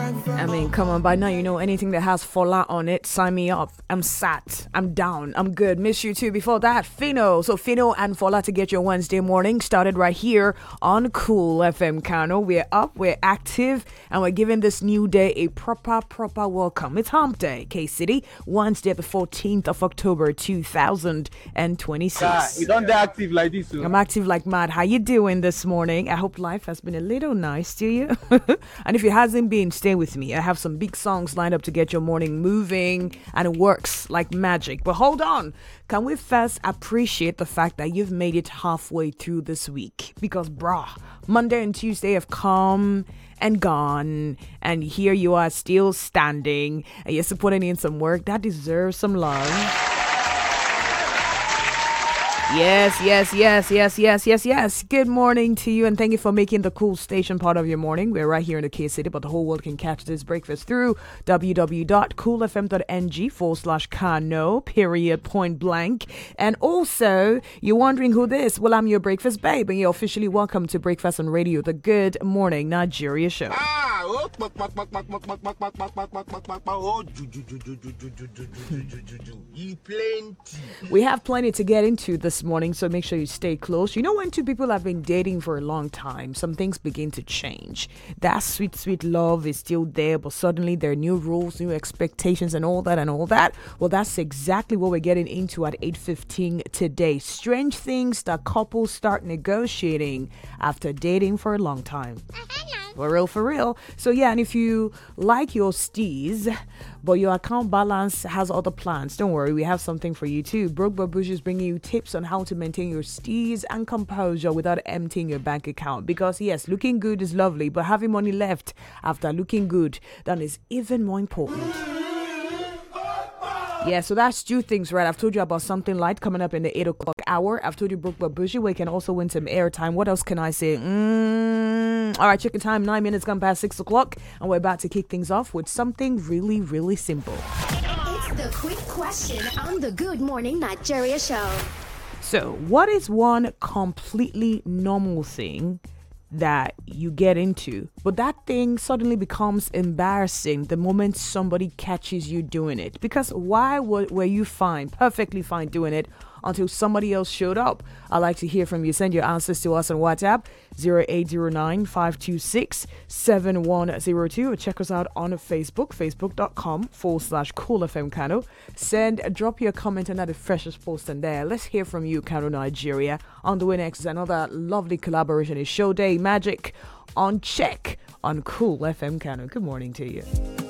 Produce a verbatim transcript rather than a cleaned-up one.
I mean, come on, by now you know anything that has Fola on it, sign me up. I'm sat, I'm down, I'm good. Miss you too. Before that, Fino. So Fino and Fola to get your Wednesday morning started right here on Cool F M Kano. We're up, we're active, and we're giving this new day a proper, proper welcome. It's Hump Day, K-City, Wednesday the fourteenth of October, two thousand twenty-six. Yeah, you don't be active like this. So. I'm active like mad. How you doing this morning? I hope life has been a little nice to you. And if it hasn't been, stay with me. I have some big songs lined up to get your morning moving, and it works like magic. But hold on. Can we first appreciate the fact that you've made it halfway through this week? Because, brah, Monday and Tuesday have come and gone, and here you are still standing, and you're still putting in some work. That deserves some love. Yes, yes, yes, yes, yes, yes, yes. Good morning to you, and thank you for making the Cool Station part of your morning. We're right here in the K-City, but the whole world can catch this breakfast through www.coolfm.ng forward slash Kano, period, point blank. And also, you're wondering who this? Well, I'm your breakfast babe, and you're officially welcome to Breakfast on Radio, the Good Morning Nigeria show. Ah, oh, plenty. We have plenty to get into this morning, so make sure you stay close. You know, when two people have been dating for a long time, some things begin to change. That sweet, sweet love is still there, but suddenly there are new rules, new expectations, and all that and all that. Well, that's exactly what we're getting into at eight fifteen today. Strange things that couples start negotiating after dating for a long time. For real, for real. So yeah, and if you like your steez, but your account balance has other plans, don't worry, we have something for you too. Brooke Babush is bringing you tips on how to maintain your steez and composure without emptying your bank account. Because yes, looking good is lovely, but having money left after looking good, that is even more important. Yeah, so that's two things, right? I've told you about something light coming up in the eight o'clock hour. I've told you Brooke Babushi, where you can also win some airtime. What else can I say? Mm, all right, check the time. Nine minutes gone past six o'clock. And we're about to kick things off with something really, really simple. It's the quick question on the Good Morning Nigeria show. So, what is one completely normal thing that you get into, but that thing suddenly becomes embarrassing the moment somebody catches you doing it? Because why were, were you fine, perfectly fine doing it until somebody else showed up? I'd like to hear from you. Send your answers to us on WhatsApp zero eight zero nine, five two six, seven one zero two, or check us out on Facebook, facebook.com forward slash Cool F M Kano. Send, drop your comment under the freshest post in there. Let's hear from you, Kano Nigeria. On the way next is another lovely collaboration. It's Show Day Magic on Check on Cool F M Kano. Good morning to you.